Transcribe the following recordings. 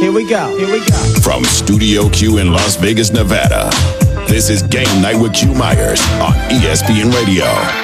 Here we go. From Studio Q in Las Vegas, Nevada, this is Game Night with Q Myers on ESPN Radio.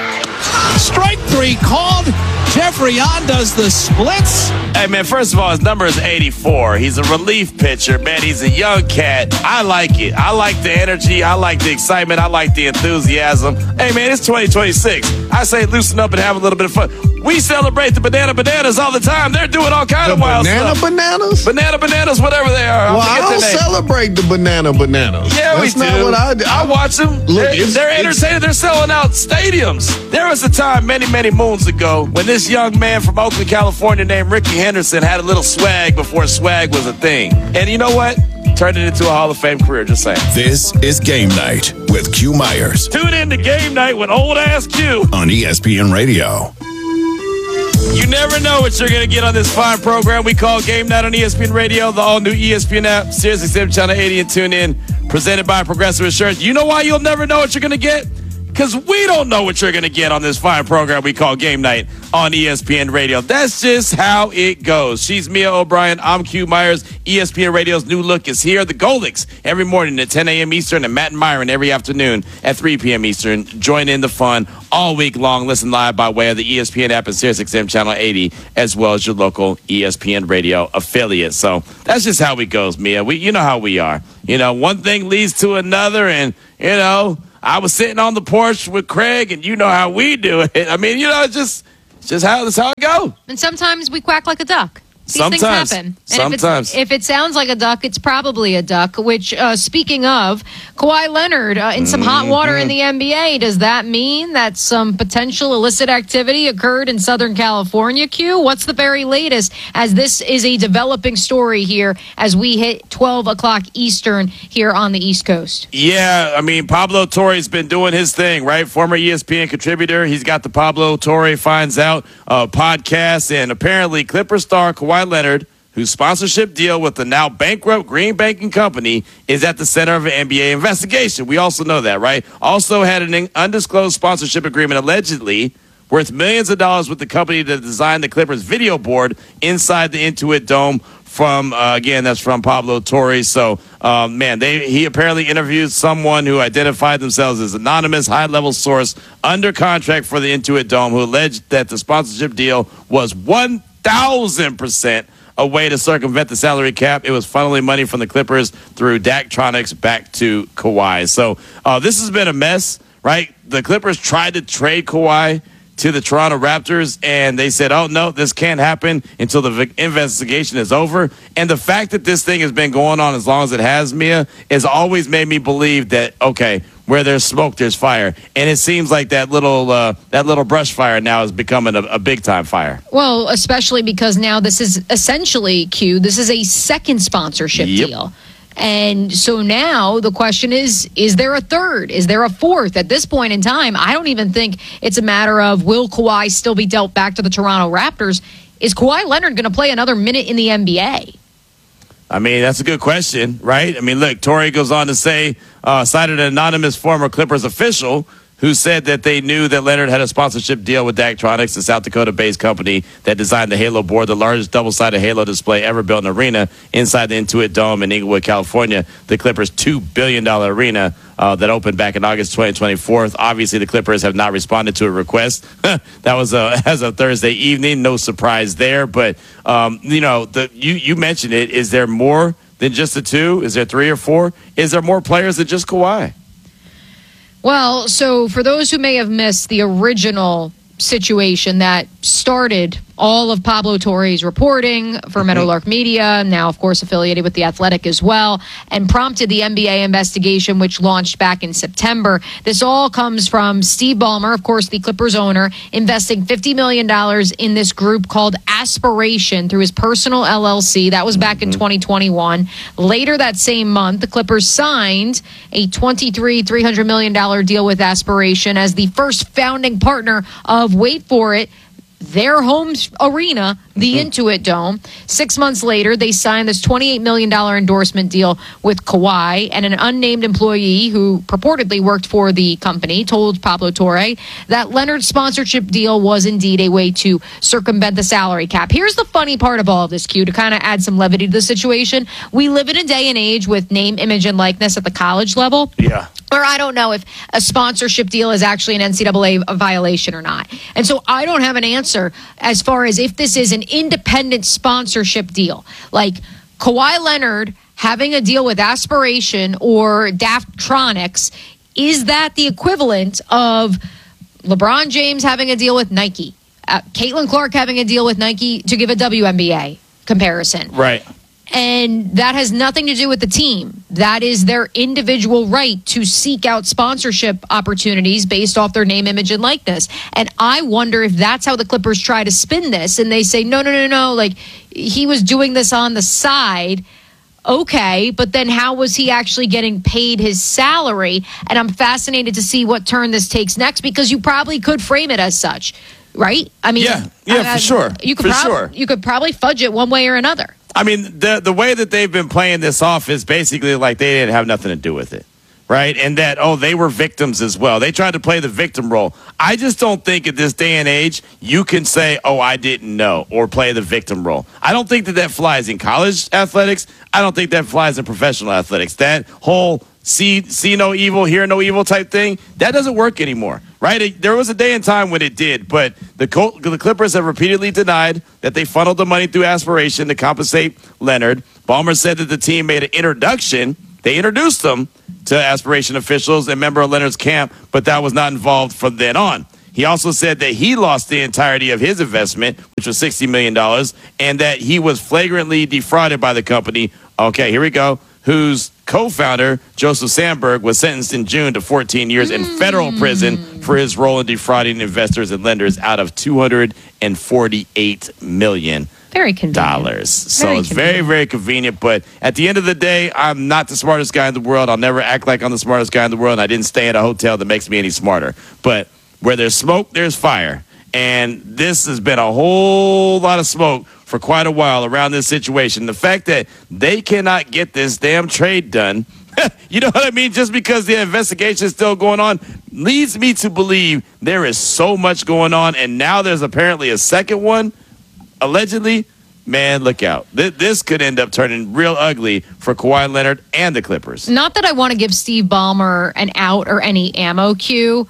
Strike three called. Jeffrey on does the splits. Hey, man, first of all, his number is 84. He's a relief pitcher, man. He's a young cat. I like it. I like the energy. I like the excitement. I like the enthusiasm. Hey, man, it's 2026. I say loosen up and have a little bit of fun. We celebrate the bananas all the time. They're doing all kind of wild stuff. Bananas? Bananas, whatever they are. Well, I don't celebrate the bananas. Yeah, That's we do. not what I do. I watch them. They're entertaining. They're selling out stadiums. There was a time many, many moons ago when this young man from Oakland, California named Ricky Henderson had a little swag before swag was a thing. And you know what? Turned it into a Hall of Fame career, just saying. This is Game Night with Q Myers. Tune in to Game Night with old ass Q on ESPN Radio. You never know what you're going to get on this fine program we call Game Night on ESPN Radio, the all-new ESPN app, SiriusXM Channel 80, and tune in. Presented by Progressive Insurance. You know why you'll never know what you're going to get? Because we don't know what you're going to get on this fine program we call Game Night on ESPN Radio. That's just how it goes. She's Mia O'Brien. I'm Q Myers. ESPN Radio's new look is here. The Goldics every morning at 10 a.m. Eastern, and Matt and Myron every afternoon at 3 p.m. Eastern. Join in the fun all week long. Listen live by way of the ESPN app and SiriusXM Channel 80, as well as your local ESPN Radio affiliate. So that's just how it goes, Mia. You know how we are. You know, one thing leads to another, and, you know, I was sitting on the porch with Craig, and you know how we do it. I mean, you know, it's just how it goes. And sometimes we quack like a duck. These sometimes. things happen. And sometimes. If it sounds like a duck, it's probably a duck, which, speaking of, Kawhi Leonard in some hot water in the NBA. Does that mean that some potential illicit activity occurred in Southern California, Q? What's the very latest, as this is a developing story here as we hit 12 o'clock Eastern here on the East Coast? Yeah, I mean, Pablo Torre's been doing his thing, right? Former ESPN contributor. He's got the Pablo Torre Finds Out podcast, and apparently Clipper star Kawhi Leonard, whose sponsorship deal with the now bankrupt Green Banking Company is at the center of an NBA investigation. We also know that, right? Also had an undisclosed sponsorship agreement allegedly worth millions of dollars with the company that designed the Clippers video board inside the Intuit Dome from, again, that's from Pablo Torre. So, he apparently interviewed someone who identified themselves as anonymous, high-level source under contract for the Intuit Dome, who alleged that the sponsorship deal was 1,000% a way to circumvent the salary cap. It was funneling money from the Clippers through Daktronics back to Kawhi. So this has been a mess, right? The Clippers tried to trade Kawhi to the Toronto Raptors, and they said, oh, no, this can't happen until the investigation is over. And the fact that this thing has been going on as long as it has, Mia, has always made me believe that, okay, where there's smoke, there's fire. And it seems like that little brush fire now is becoming a big-time fire. Well, especially because now this is essentially, Q, this is a second sponsorship deal. And so now the question is there a third? Is there a fourth? At this point in time, I don't even think it's a matter of will Kawhi still be dealt back to the Toronto Raptors. Is Kawhi Leonard going to play another minute in the NBA? I mean, that's a good question, right? I mean, look, Torrey goes on to say, cited an anonymous former Clippers official who said that they knew that Leonard had a sponsorship deal with Daktronics, a South Dakota-based company that designed the Halo board, the largest double-sided Halo display ever built in an arena inside the Intuit Dome in Inglewood, California, the Clippers' $2 billion arena that opened back in August 2024. Obviously, the Clippers have not responded to a request. That was as of Thursday evening. No surprise there. But, you mentioned it. Is there more than just the two? Is there three or four? Is there more players than just Kawhi? Well, so for those who may have missed the original situation that started all of Pablo Torre's reporting for Meadowlark Media, now, of course, affiliated with The Athletic as well, and prompted the NBA investigation, which launched back in September. This all comes from Steve Ballmer, of course, the Clippers owner, investing $50 million in this group called Aspiration through his personal LLC. That was back in 2021. Later that same month, the Clippers signed a $300 million deal with Aspiration as the first founding partner of, wait for it, their home arena, the Intuit Dome. 6 months later, they signed this $28 million endorsement deal with Kawhi, and an unnamed employee who purportedly worked for the company told Pablo Torre that Leonard's sponsorship deal was indeed a way to circumvent the salary cap. Here's the funny part of all of this, Q, to kind of add some levity to the situation. We live in a day and age with name, image, and likeness at the college level. Yeah. Or I don't know if a sponsorship deal is actually an NCAA violation or not. And so I don't have an answer as far as if this is an independent sponsorship deal. Like Kawhi Leonard having a deal with Aspiration or Daftronix, is that the equivalent of LeBron James having a deal with Nike? Caitlin Clark having a deal with Nike, to give a WNBA comparison. Right. And that has nothing to do with the team. That is their individual right to seek out sponsorship opportunities based off their name, image, and likeness. And I wonder if that's how the Clippers try to spin this. And they say, no. Like, he was doing this on the side. Okay, but then how was he actually getting paid his salary? And I'm fascinated to see what turn this takes next, because you probably could frame it as such, right? I mean, for sure. You could probably fudge it one way or another. I mean, the way that they've been playing this off is basically like they didn't have nothing to do with it, right? And that, they were victims as well. They tried to play the victim role. I just don't think at this day and age you can say, I didn't know, or play the victim role. I don't think that flies in college athletics. I don't think that flies in professional athletics. That whole see no evil, hear no evil type thing, that doesn't work anymore, right? There was a day and time when it did, but the Clippers have repeatedly denied that they funneled the money through Aspiration to compensate Leonard. Ballmer said that the team made an introduction. They introduced them to Aspiration officials and member of Leonard's camp, but that was not involved from then on. He also said that he lost the entirety of his investment, which was $60 million, and that he was flagrantly defrauded by the company. Okay, here we go. Whose co-founder, Joseph Sandberg, was sentenced in June to 14 years in federal prison for his role in defrauding investors and lenders out of $248 million. Very convenient. So it's very, very convenient. But at the end of the day, I'm not the smartest guy in the world. I'll never act like I'm the smartest guy in the world. And I didn't stay at a hotel that makes me any smarter. But where there's smoke, there's fire. And this has been a whole lot of smoke for quite a while around this situation. The fact that they cannot get this damn trade done, you know what I mean? Just because the investigation is still going on leads me to believe there is so much going on. And now there's apparently a second one, allegedly. Man, look out. This could end up turning real ugly for Kawhi Leonard and the Clippers. Not that I want to give Steve Ballmer an out or any ammo cue,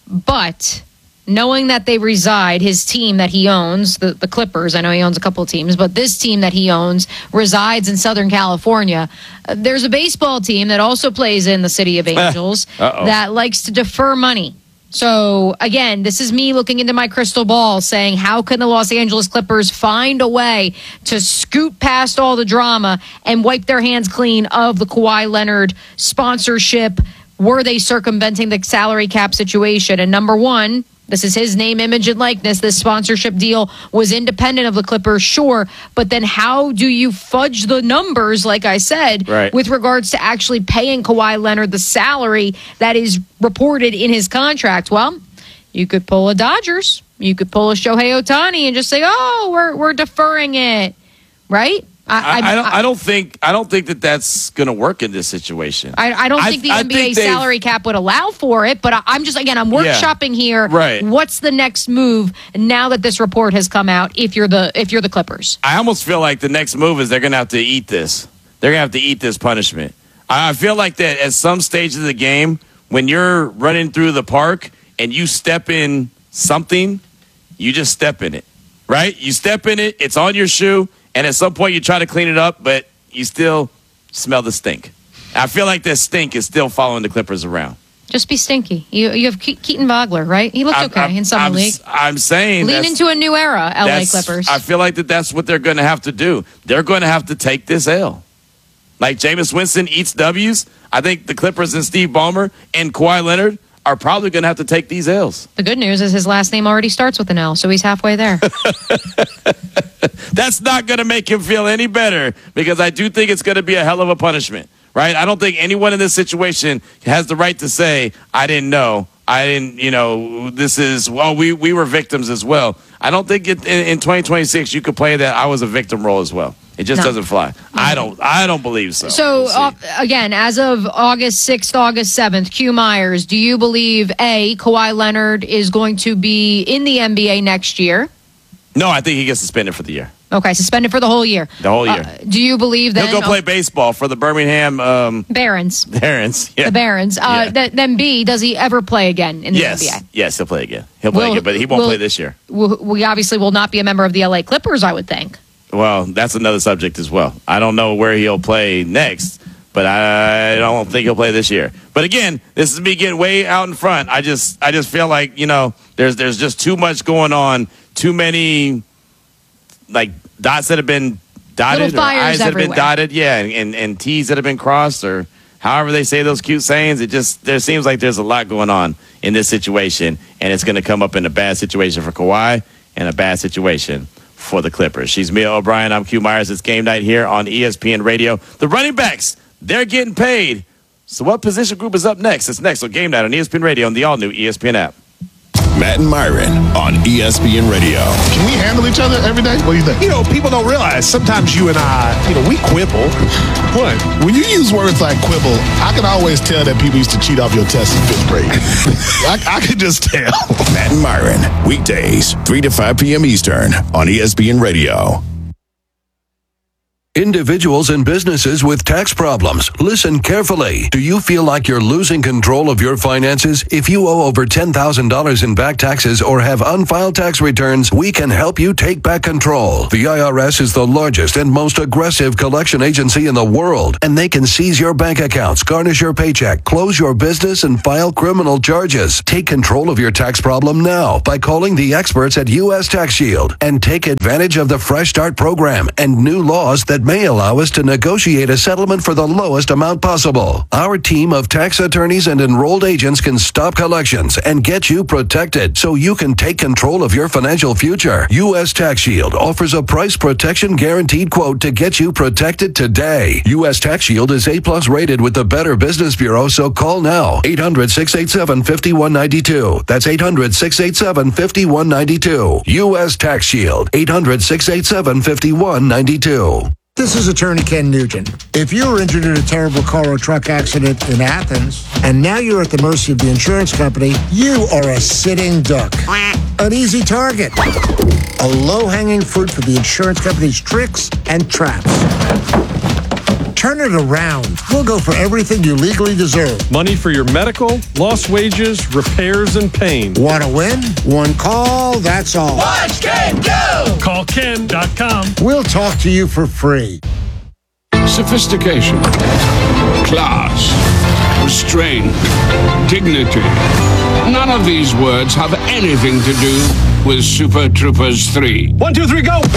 but knowing that they reside, his team that he owns, the Clippers, I know he owns a couple of teams, but this team that he owns resides in Southern California. There's a baseball team that also plays in the City of Angels that likes to defer money. So, again, this is me looking into my crystal ball saying, how can the Los Angeles Clippers find a way to scoot past all the drama and wipe their hands clean of the Kawhi Leonard sponsorship? Were they circumventing the salary cap situation? And number one, this is his name, image, and likeness. This sponsorship deal was independent of the Clippers, sure. But then how do you fudge the numbers, like I said, with regards to actually paying Kawhi Leonard the salary that is reported in his contract? Well, you could pull a Dodgers. You could pull a Shohei Ohtani and just say, we're deferring it, right? I don't think that that's going to work in this situation. I don't think the NBA salary cap would allow for it, but I'm workshopping here. Right. What's the next move now that this report has come out? If you're the Clippers, I almost feel like the next move is they're going to have to eat this. They're going to have to eat this punishment. I feel like that at some stage of the game, when you're running through the park and you step in something, you just step in it, right? You step in it, it's on your shoe. And at some point, you try to clean it up, but you still smell the stink. I feel like that stink is still following the Clippers around. Just be stinky. You have Keaton Vogler, right? He looked okay in summer league. I'm saying lean into a new era, LA Clippers. I feel like that's what they're going to have to do. They're going to have to take this L. Like Jameis Winston eats W's, I think the Clippers and Steve Ballmer and Kawhi Leonard are probably going to have to take these L's. The good news is his last name already starts with an L, so he's halfway there. That's not going to make him feel any better, because I do think it's going to be a hell of a punishment, right? I don't think anyone in this situation has the right to say, I didn't know, I didn't, this is, we were victims as well. I don't think in 2026 you could play that I was a victim role as well. It just doesn't fly. I don't believe so. So, again, as of August 6th, August 7th, Q Myers, do you believe, A, Kawhi Leonard is going to be in the NBA next year? No, I think he gets suspended for the year. Okay, suspended for the whole year. The whole year. Do you believe that he'll go play baseball for the Birmingham Barons? Barons, yeah. The Barons. Then B, does he ever play again in the NBA? Yes, he'll play again. He'll play again, but he won't play this year. We obviously will not be a member of the LA Clippers, I would think. Well, that's another subject as well. I don't know where he'll play next, but I don't think he'll play this year. But again, this is me getting way out in front. I just feel like, there's just too much going on, too many like dots that have been dotted or I's that have been dotted, and T's that have been crossed, or however they say those cute sayings. There seems like there's a lot going on in this situation, and it's going to come up in a bad situation for Kawhi and a bad situation for the Clippers. She's Mia O'Brien. I'm Q Myers. It's game night here on ESPN Radio. The running backs, they're getting paid. So what position group is up next? It's next on Game Night on ESPN Radio and the all-new ESPN app. Matt and Myron on ESPN Radio. Can we handle each other every day? What do you think? People don't realize sometimes you and I, we quibble. What? When you use words like quibble, I can always tell that people used to cheat off your test in 5th grade. I could just tell. Matt and Myron, weekdays, 3 to 5 p.m. Eastern on ESPN Radio. Individuals and businesses with tax problems, listen carefully. Do you feel like you're losing control of your finances? If you owe over $10,000 in back taxes or have unfiled tax returns, we can help you take back control. The IRS is the largest and most aggressive collection agency in the world, and they can seize your bank accounts, garnish your paycheck, close your business, and file criminal charges. Take control of your tax problem now by calling the experts at U.S. Tax Shield and take advantage of the Fresh Start program and new laws that may allow us to negotiate a settlement for the lowest amount possible. Our team of tax attorneys and enrolled agents can stop collections and get you protected so you can take control of your financial future. U.S. Tax Shield offers a price protection guaranteed quote to get you protected today. U.S. Tax Shield is A+ rated with the Better Business Bureau, so call now. 800-687-5192. That's 800-687-5192. U.S. Tax Shield. 800-687-5192. This is attorney Ken Nugent. If you were injured in a terrible car or truck accident in Athens, and now you're at the mercy of the insurance company, you are a sitting duck. An easy target. A low-hanging fruit for the insurance company's tricks and traps. Turn it around. We'll go for everything you legally deserve. Money for your medical, lost wages, repairs, and pain. Want to win? One call, that's all. Watch Ken go! Call Ken.com. We'll talk to you for free. Sophistication, class, restraint, dignity. None of these words have anything to do with Super Troopers 3. 1, 2, 3, go!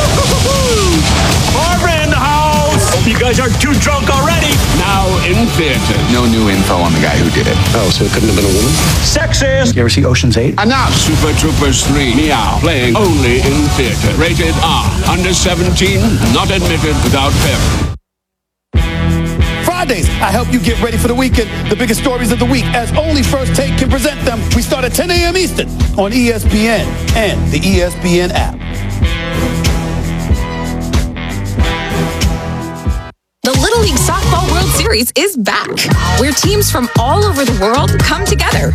Barbara in the house! You guys are too drunk already! Now in theaters. No new info on the guy who did it. Oh, so it couldn't have been a woman? Sexist! You ever see Ocean's 8? Enough! Super Troopers 3, Meow, playing only in theater. Rated R. Under 17, not admitted without parent. Fridays, I help you get ready for the weekend. The biggest stories of the week, as only First Take can present them. We start at 10 a.m. Eastern on ESPN and the ESPN app. The Little League Softball World Series is back, where teams from all over the world come together